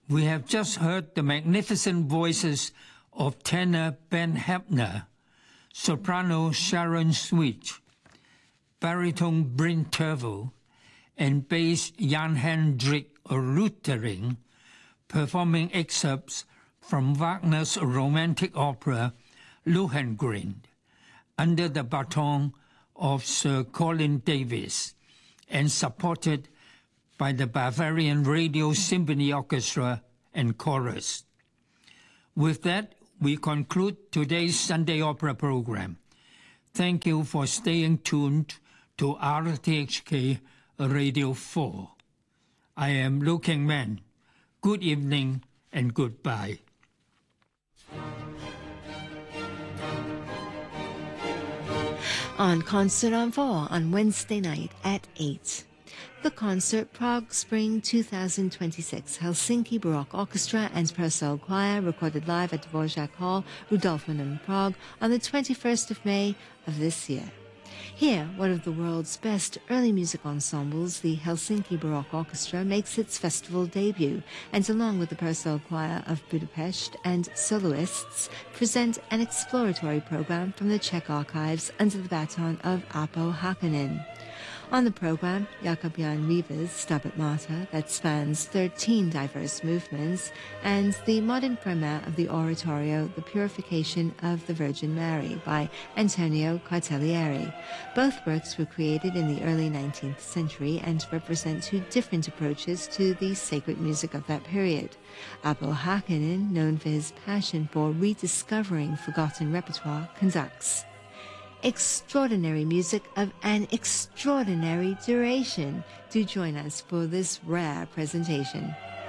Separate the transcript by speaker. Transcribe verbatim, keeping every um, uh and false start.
Speaker 1: We have just heard the magnificent voices of tenor Ben Heppner, soprano Sharon Sweet, baritone Bryn Tervel, and bass Jan-Hendrik Rüttering, performing excerpts from Wagner's romantic opera Lohengrin, under the baton of Sir Colin Davis, and supported by the Bavarian Radio Symphony Orchestra and Chorus. With that, we conclude today's Sunday Opera program. Thank you for staying tuned to R T H K Radio four. I am Liu King Man. Good evening and goodbye.
Speaker 2: On Concert en Four on Wednesday night at eight. The concert, Prague Spring two thousand twenty-six, Helsinki Baroque Orchestra and Purcell Choir, recorded live at Dvorak Hall, Rudolfinum, Prague, on the twenty-first of May of this year. Here, one of the world's best early music ensembles, the Helsinki Baroque Orchestra, makes its festival debut, and along with the Purcell Choir of Budapest and soloists, present an exploratory program from the Czech archives under the baton of Aapo Hakkanen. On the program, Jakub Jan Riva's Stabat Mater, that spans thirteen diverse movements, and the modern premiere of the oratorio The Purification of the Virgin Mary by Antonio Cartellieri. Both works were created in the early nineteenth century and represent two different approaches to the sacred music of that period. Aapo Hakkanen, known for his passion for rediscovering forgotten repertoire, conducts. Extraordinary music of an extraordinary duration. Do join us for this rare presentation.